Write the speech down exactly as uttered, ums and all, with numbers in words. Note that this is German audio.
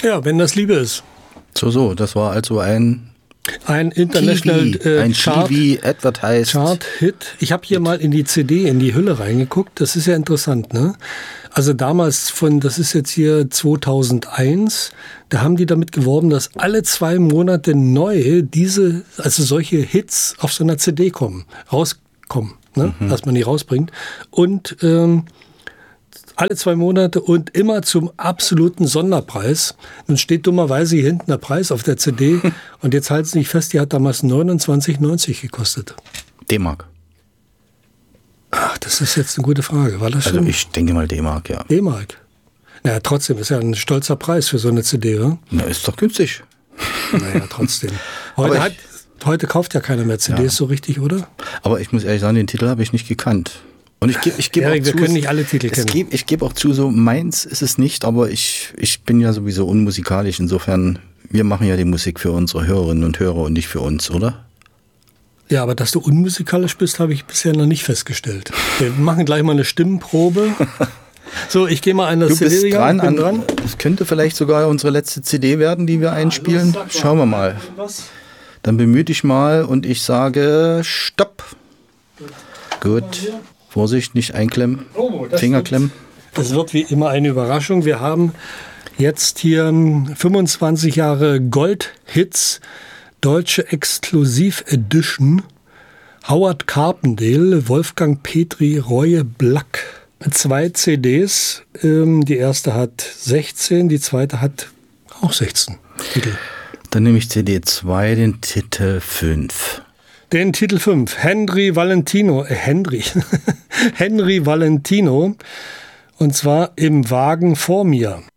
Ja, wenn das Liebe ist. So, so, das war also ein Ein International T V, äh, ein Chart, T V Advertised Chart-Hit. Ich habe hier mal in die C D, in die Hülle reingeguckt. Das ist ja interessant, ne? Also damals von, das ist jetzt hier zweitausendeins, da haben die damit geworben, dass alle zwei Monate neu diese, also solche Hits auf so einer C D kommen, rauskommen, ne? Mhm. Dass man die rausbringt. Und ähm, alle zwei Monate und immer zum absoluten Sonderpreis. Nun steht dummerweise hier hinten der Preis auf der C D und jetzt halten Sie nicht fest, die hat damals neunundzwanzig neunzig gekostet. D-Mark. Ach, das ist jetzt eine gute Frage. War das Also schon? ich denke mal D-Mark, ja. D-Mark. Naja, trotzdem ist ja ein stolzer Preis für so eine C D, oder? Na, ist doch günstig. Naja, trotzdem. Heute, ich, hat, heute kauft ja keiner mehr C Ds, ja. So richtig, oder? Aber ich muss ehrlich sagen, den Titel habe ich nicht gekannt. Und ich gebe ich geb Erik, auch wir zu, können nicht alle Titel kennen. Geb, ich gebe auch zu, so meins ist es nicht, aber ich, ich bin ja sowieso unmusikalisch. Insofern, wir machen ja die Musik für unsere Hörerinnen und Hörer und nicht für uns, oder? Ja, aber dass du unmusikalisch bist, habe ich bisher noch nicht festgestellt. Wir machen gleich mal eine Stimmenprobe. So, ich gehe mal an das du C D. Bist dran, bin an, dran. Das könnte vielleicht sogar unsere letzte C D werden, die wir einspielen. Schauen wir mal. Dann bemühe dich mal und ich sage Stopp. Gut. Vorsicht, nicht einklemmen. Oh, Finger klemmen. Das wird wie immer eine Überraschung. Wir haben jetzt hier fünfundzwanzig Jahre Gold-Hits, Deutsche Exklusiv Edition. Howard Carpendale, Wolfgang Petri, Roy Black. Zwei C Ds. Die erste hat sechzehn, die zweite hat auch sechzehn Titel. Dann nehme ich C D zwei, den Titel fünf. Den Titel fünf, Henry Valentino, äh, Henry, Henry Valentino, und zwar Im Wagen vor mir.